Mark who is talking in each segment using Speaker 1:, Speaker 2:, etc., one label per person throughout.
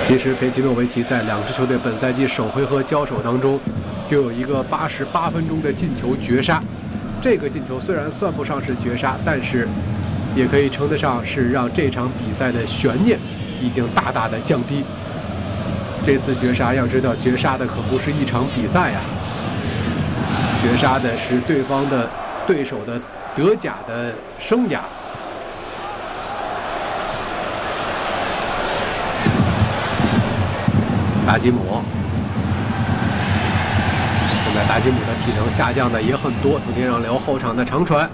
Speaker 1: 其实佩奇诺维奇在两支球队本赛季首回合交手当中，就有一个88分钟的进球绝杀。这个进球虽然算不上是绝杀，但是也可以称得上是让这场比赛的悬念已经大大的降低。这次绝杀，要知道绝杀的可不是一场比赛呀，绝杀的是对手的德甲的生涯。达基姆，现在达基姆的体能下降的也很多。藤田让辽后场的长传，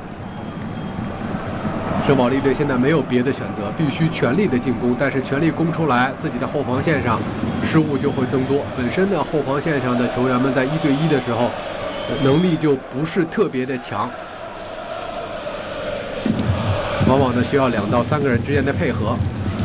Speaker 1: 圣保利队现在没有别的选择，必须全力的进攻，但是全力攻出来，自己的后防线上失误就会增多。本身的后防线上的球员们在1对1的时候，能力就不是特别的强，往往呢需要2到3个人之间的配合。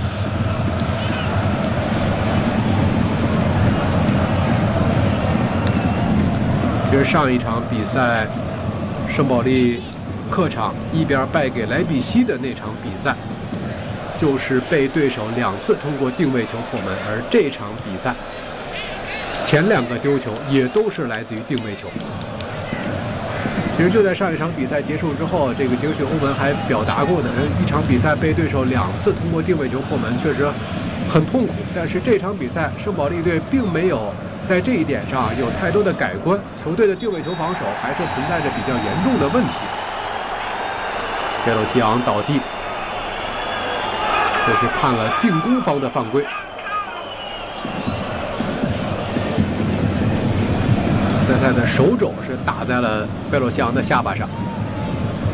Speaker 1: 其实上一场比赛，圣保利客场1比2败给莱比锡的那场比赛，就是被对手2次通过定位球破门，而这场比赛前2个丢球也都是来自于定位球。其实就在上一场比赛结束之后，这个杰克逊·欧文还表达过的，一场比赛被对手2次通过定位球破门，确实很痛苦。但是这场比赛，圣保利队并没有在这一点上有太多的改观，球队的定位球防守还是存在着比较严重的问题。贝洛西昂倒地，这是判了进攻方的犯规。塞塞的手肘是打在了贝洛西昂的下巴上。